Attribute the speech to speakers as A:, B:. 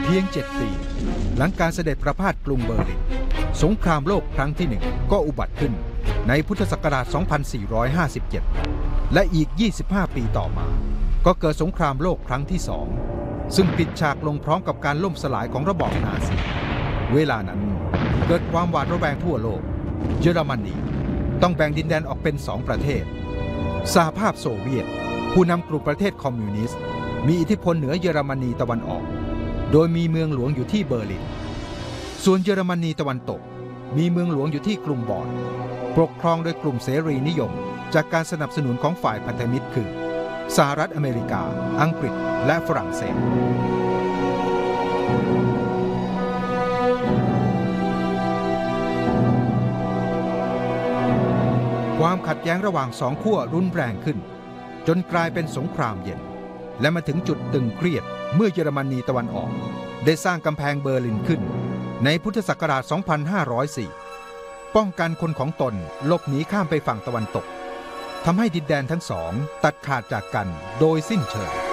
A: เพียง7 ปีหลังการเสด็จประพาสกรุงเบอร์ลินสงครามโลกครั้งที่1ก็อุบัติขึ้นในพุทธศักราช 2457 และอีก 25 ปีต่อมาก็เกิดสงครามโลกครั้งที่2ซึ่งปิดฉากลงพร้อมกับการล่มสลายของระบอบนาซีเวลานั้นเกิดความหวาดระแวงทั่วโลกเยอรมนีต้องแบ่งดินแดนออกเป็น2 ประเทศสหภาพโซเวียตผู้นำกลุ่มประเทศคอมมิวนิสต์มีอิทธิพลเหนือเยอรมนีตะวันออกโดยมีเมืองหลวงอยู่ที่เบอร์ลินส่วนเยอรมนีตะวันตกมีเมืองหลวงอยู่ที่กรุงบอนปกครองโดยกลุ่มเสรีนิยมจากการสนับสนุนของฝ่ายพันธมิตรคือสหรัฐอเมริกาอังกฤษและฝรั่งเศสความขัดแย้งระหว่าง2 ขั้วรุนแรงขึ้นจนกลายเป็นสงครามเย็นและมาถึงจุดตึงเครียดเมื่อเยอรมนีตะวันออกได้สร้างกำแพงเบอร์ลินขึ้นในพุทธศักราช 2504 ป้องกันคนของตนหลบหนีข้ามไปฝั่งตะวันตกทำให้ดินแดนทั้ง2ตัดขาดจากกันโดยสิ้นเชิง